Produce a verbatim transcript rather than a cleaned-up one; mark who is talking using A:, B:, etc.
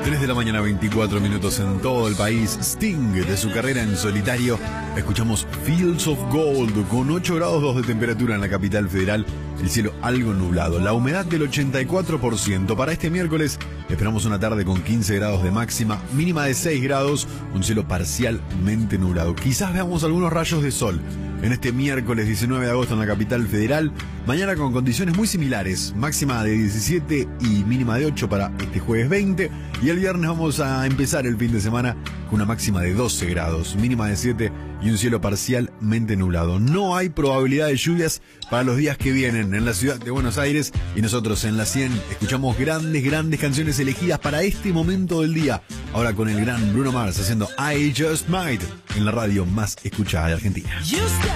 A: tres de la mañana, veinticuatro minutos en todo el país. Sting, de su carrera en solitario, escuchamos Fields of Gold, con ocho grados dos de temperatura en la capital federal, el cielo algo nublado, la humedad del ochenta y cuatro por ciento. Para este miércoles esperamos una tarde con quince grados de máxima, mínima de seis grados, un cielo parcialmente nublado. Quizás veamos algunos rayos de sol en este miércoles diecinueve de agosto en la capital federal. Mañana con condiciones muy similares, máxima de diecisiete y mínima de ocho para este jueves veinte. Y el viernes vamos a empezar el fin de semana con una máxima de doce grados, mínima de siete y un cielo parcialmente nublado. No hay probabilidad de lluvias para los días que vienen en la ciudad de Buenos Aires, y nosotros en la cien escuchamos grandes, grandes canciones elegidas para este momento del día. Ahora con el gran Bruno Mars haciendo I Just Might en la radio más escuchada de Argentina.